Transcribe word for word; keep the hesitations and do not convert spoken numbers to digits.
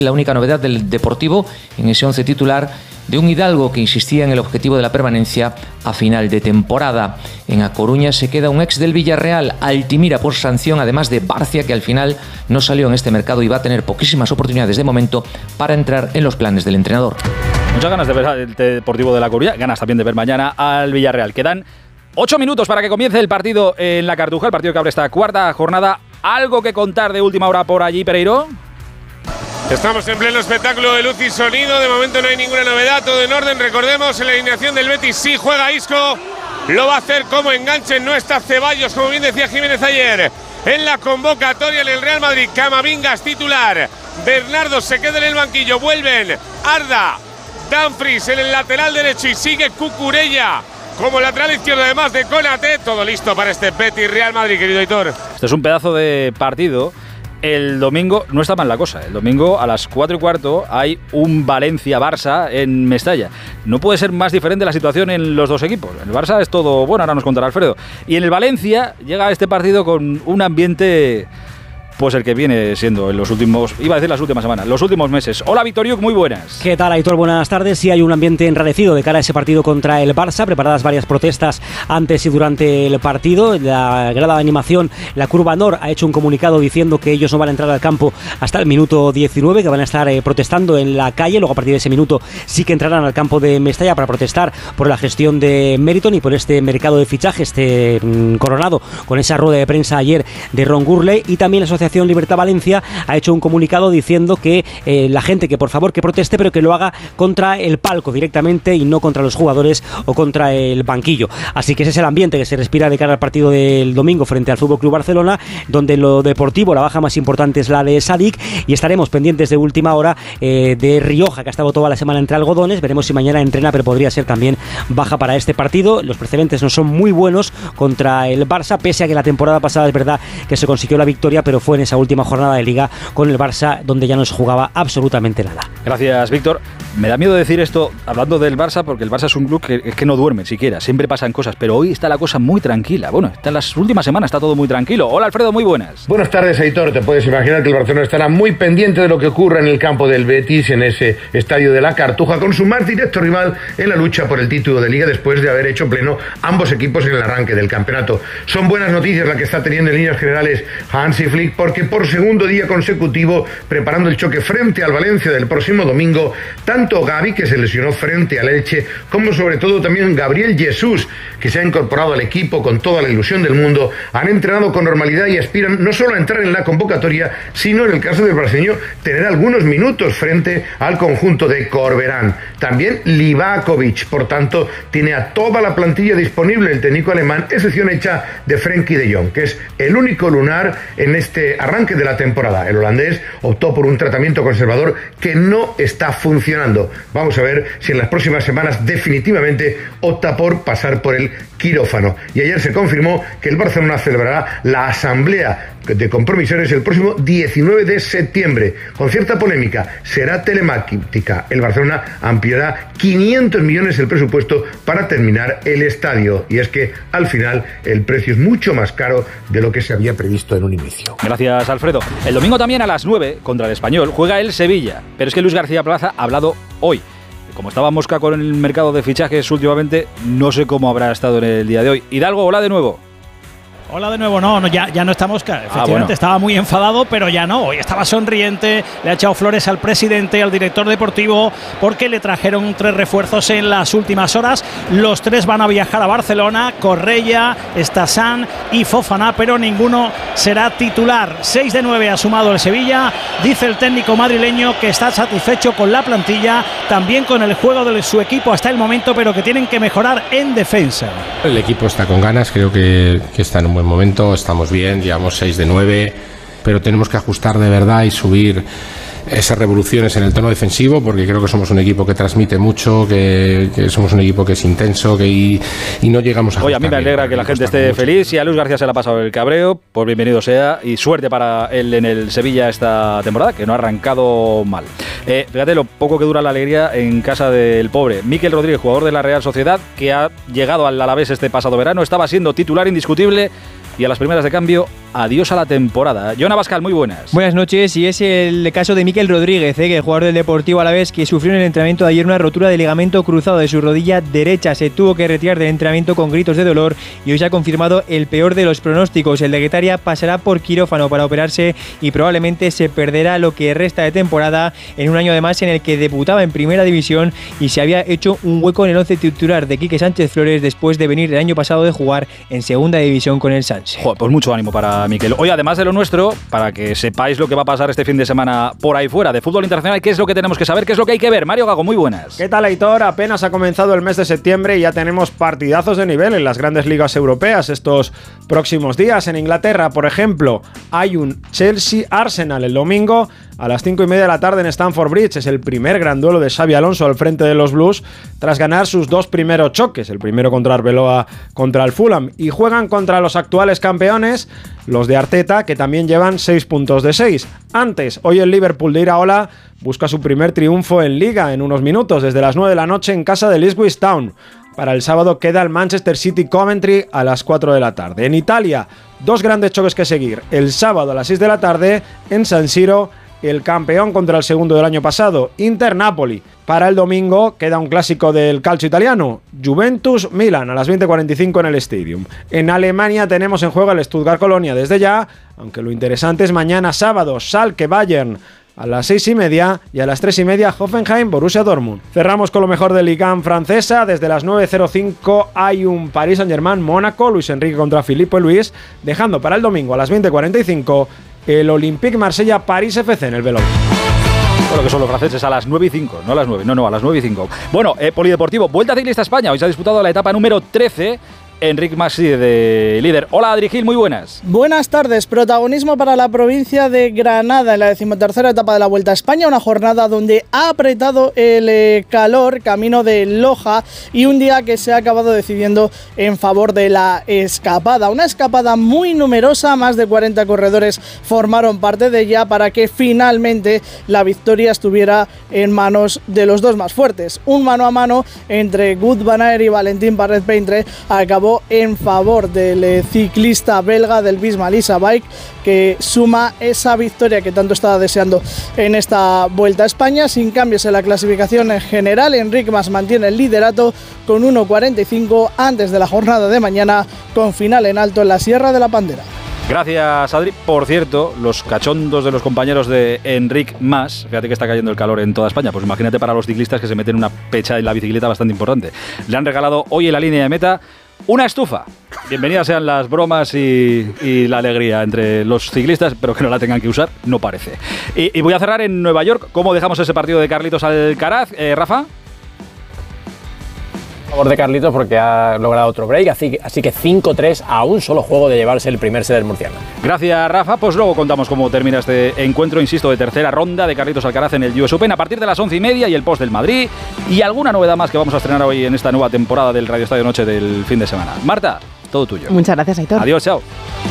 La única novedad del Deportivo en ese once titular de un Hidalgo que insistía en el objetivo de la permanencia a final de temporada. En A Coruña se queda un ex del Villarreal, Altimira por sanción, además de Barcia, que al final no salió en este mercado y va a tener poquísimas oportunidades de momento para entrar en los planes del entrenador. Muchas ganas de ver al Deportivo de La Coruña, ganas también de ver mañana al Villarreal. Quedan ocho minutos para que comience el partido en la Cartuja, el partido que abre esta cuarta jornada. ¿Algo que contar de última hora por allí, Pereiro? Estamos en pleno espectáculo de luz y sonido. De momento no hay ninguna novedad, todo en orden. Recordemos, en la alineación del Betis sí juega Isco. Lo va a hacer como enganche. No está Ceballos, como bien decía Jiménez ayer. En la convocatoria en el Real Madrid, Camavingas titular. Bernardo se queda en el banquillo. Vuelven Arda, Dumfries en el lateral derecho y sigue Cucurella como lateral izquierdo, además de Konaté. Todo listo para este Betis Real Madrid, querido Hitor. Este es un pedazo de partido. El domingo no está mal la cosa. El domingo a las cuatro y cuarto hay un Valencia-Barça en Mestalla. No puede ser más diferente la situación en los dos equipos. En el Barça es todo bueno, ahora nos contará Alfredo. Y en el Valencia llega este partido con un ambiente, pues el que viene siendo en los últimos, iba a decir las últimas semanas, los últimos meses. Hola, Vitoriuk, muy buenas. ¿Qué tal, Aitor? Buenas tardes. Sí, hay un ambiente enrarecido de cara a ese partido contra el Barça, preparadas varias protestas antes y durante el partido. La grada de animación, la Curva Nord, ha hecho un comunicado diciendo que ellos no van a entrar al campo hasta el minuto diecinueve, que van a estar eh, protestando en la calle. Luego, a partir de ese minuto, sí que entrarán al campo de Mestalla para protestar por la gestión de Meriton y por este mercado de fichajes, este mmm, coronado con esa rueda de prensa ayer de Ron Gurley. Y también la Asociación Libertad Valencia ha hecho un comunicado diciendo que eh, la gente que por favor que proteste, pero que lo haga contra el palco directamente y no contra los jugadores o contra el banquillo. Así que ese es el ambiente que se respira de cara al partido del domingo frente al F C Barcelona, donde en lo deportivo la baja más importante es la de Sadik, y estaremos pendientes de última hora eh, de Rioja, que ha estado toda la semana entre algodones. Veremos si mañana entrena, pero podría ser también baja para este partido. Los precedentes no son muy buenos contra el Barça, pese a que la temporada pasada es verdad que se consiguió la victoria, pero fue en esa última jornada de Liga con el Barça donde ya no se jugaba absolutamente nada. Gracias, Víctor. Me da miedo decir esto hablando del Barça, porque el Barça es un club que, es que no duerme siquiera, siempre pasan cosas, pero hoy está la cosa muy tranquila. Bueno, en las últimas semanas está todo muy tranquilo. Hola, Alfredo, muy buenas. Buenas tardes, Aitor. Te puedes imaginar que el Barcelona estará muy pendiente de lo que ocurra en el campo del Betis, en ese estadio de la Cartuja, con su más directo rival en la lucha por el título de Liga, después de haber hecho pleno ambos equipos en el arranque del campeonato. Son buenas noticias las que está teniendo en líneas generales Hansi Flick, porque por segundo día consecutivo, preparando el choque frente al Valencia del próximo domingo, tanto Gavi, que se lesionó frente al Elche, como sobre todo también Gabriel Jesús, que se ha incorporado al equipo con toda la ilusión del mundo, han entrenado con normalidad y aspiran no solo a entrar en la convocatoria, sino en el caso del brasileño, tener algunos minutos frente al conjunto de Corberán. También Livakovic, por tanto, tiene a toda la plantilla disponible el técnico alemán, excepción hecha de Frenkie de Jong, que es el único lunar en este arranque de la temporada. El holandés optó por un tratamiento conservador que no está funcionando. Vamos a ver si en las próximas semanas definitivamente opta por pasar por el quirófano. Y ayer se confirmó que el Barcelona celebrará la asamblea de compromisores el próximo diecinueve de septiembre. Con cierta polémica, será telemática. El Barcelona ampliará quinientos millones el presupuesto para terminar el estadio. Y es que al final el precio es mucho más caro de lo que se había previsto en un inicio. Gracias, Alfredo. El domingo también a las nueve contra el Español juega el Sevilla. Pero es que Luis García Plaza ha hablado hoy. Como estaba mosca con el mercado de fichajes últimamente, no sé cómo habrá estado en el día de hoy. Hidalgo, hola de nuevo. Hola de nuevo, no, no ya, ya no está mosca, efectivamente, ah, bueno. Estaba muy enfadado, pero ya no, hoy estaba sonriente, le ha echado flores al presidente, al director deportivo, porque le trajeron tres refuerzos en las últimas horas. Los tres van a viajar a Barcelona, Correia, Estasan y Fofana, pero ninguno será titular. seis de nueve ha sumado el Sevilla, dice el técnico madrileño que está satisfecho con la plantilla, también con el juego de su equipo hasta el momento, pero que tienen que mejorar en defensa. El equipo está con ganas, creo que, que está en un buen momento, estamos bien, llevamos seis de nueve, pero tenemos que ajustar de verdad y subir esas revoluciones en el tono defensivo, porque creo que somos un equipo que transmite mucho, que, que somos un equipo que es intenso, que y, y no llegamos a... Oye, a mí me alegra que la gente esté mucho. feliz, y a Luis García se le ha pasado el cabreo, pues bienvenido sea, y suerte para él en el Sevilla esta temporada, que no ha arrancado mal. Eh, fíjate lo poco que dura la alegría en casa del pobre. Mikel Rodríguez, jugador de la Real Sociedad, que ha llegado al Alavés este pasado verano, estaba siendo titular indiscutible, y a las primeras de cambio adiós a la temporada. Joan Abascal, muy buenas. Buenas noches, y es el caso de Mikel Rodríguez, ¿eh? que el jugador del Deportivo Alavés, que sufrió en el entrenamiento de ayer una rotura de ligamento cruzado de su rodilla derecha. Se tuvo que retirar del entrenamiento con gritos de dolor y hoy se ha confirmado el peor de los pronósticos. El de Getaria pasará por quirófano para operarse y probablemente se perderá lo que resta de temporada, en un año además en el que debutaba en Primera División y se había hecho un hueco en el once titular de Quique Sánchez Flores después de venir el año pasado de jugar en Segunda División con el Sanse. Joder, pues mucho ánimo para Mikel. Hoy, además de lo nuestro, para que sepáis lo que va a pasar este fin de semana por ahí fuera de fútbol internacional, ¿qué es lo que tenemos que saber? ¿Qué es lo que hay que ver? Mario Gago, muy buenas. ¿Qué tal, Aitor? Apenas ha comenzado el mes de septiembre y ya tenemos partidazos de nivel en las grandes ligas europeas estos próximos días. En Inglaterra, por ejemplo, hay un Chelsea-Arsenal el domingo a las cinco y media de la tarde en Stamford Bridge. Es el primer gran duelo de Xabi Alonso al frente de los Blues tras ganar sus dos primeros choques, el primero contra Arbeloa contra el Fulham, y juegan contra los actuales campeones, los de Arteta, que también llevan seis puntos de seis. Antes, hoy el Liverpool de Iraola busca su primer triunfo en Liga en unos minutos, desde las nueve de la noche en casa del Ipswich Town. Para el sábado queda el Manchester City Coventry a las cuatro de la tarde. En Italia, dos grandes choques que seguir. El sábado a las seis de la tarde en San Siro, el campeón contra el segundo del año pasado, Inter-Napoli. Para el domingo queda un clásico del calcio italiano, Juventus-Milan, a las veinte cuarenta y cinco en el Stadium. En Alemania tenemos en juego el Stuttgart-Colonia desde ya, aunque lo interesante es mañana sábado, Schalke-Bayern a las seis y media, y a las tres y media Hoffenheim-Borussia Dortmund. Cerramos con lo mejor de Ligue uno francesa. Desde las nueve cero cinco hay un Paris Saint-Germain-Mónaco, Luis Enrique contra Philippe Luis, dejando para el domingo a las veinte cuarenta y cinco el Olympique Marsella-París F C en el Velódromo. Bueno, que son los franceses a las nueve y cinco, no a las nueve, no, no, a las nueve y cinco. Bueno, eh, Polideportivo, Vuelta Ciclista España. Hoy se ha disputado la etapa número trece. Enric Massi de líder. Hola, Adri Gil, muy buenas. Buenas tardes. Protagonismo para la provincia de Granada en la decimotercera etapa de la Vuelta a España, una jornada donde ha apretado el eh, calor camino de Loja y un día que se ha acabado decidiendo en favor de la escapada. Una escapada muy numerosa, más de cuarenta corredores formaron parte de ella para que finalmente la victoria estuviera en manos de los dos más fuertes. Un mano a mano entre Wout van Aert y Valentín Parret-Peintre acabó en favor del ciclista belga del Visma Lease Bike, que suma esa victoria que tanto estaba deseando en esta Vuelta a España. Sin cambios en la clasificación en general, Enric Mas mantiene el liderato con uno cuarenta y cinco antes de la jornada de mañana, con final en alto en la Sierra de la Pantera. Gracias, Adri. Por cierto, los cachondos de los compañeros de Enric Mas, fíjate que está cayendo el calor en toda España, pues imagínate para los ciclistas que se meten una pecha en la bicicleta bastante importante. Le han regalado hoy en la línea de meta una estufa. Bienvenidas sean las bromas y, y la alegría entre los ciclistas, pero que no la tengan que usar, no parece. Y, y voy a cerrar en Nueva York. ¿Cómo dejamos ese partido de Carlitos Alcaraz? Eh, Rafa. A favor de Carlitos porque ha logrado otro break, así, así que cinco tres a un solo juego de llevarse el primer set del murciano. Gracias, Rafa. Pues luego contamos cómo termina este encuentro, insisto, de tercera ronda de Carlitos Alcaraz en el U S Open a partir de las once y media y el post del Madrid y alguna novedad más que vamos a estrenar hoy en esta nueva temporada del Radio Estadio Noche del fin de semana. Marta, todo tuyo. Muchas gracias, Aitor. Adiós, chao.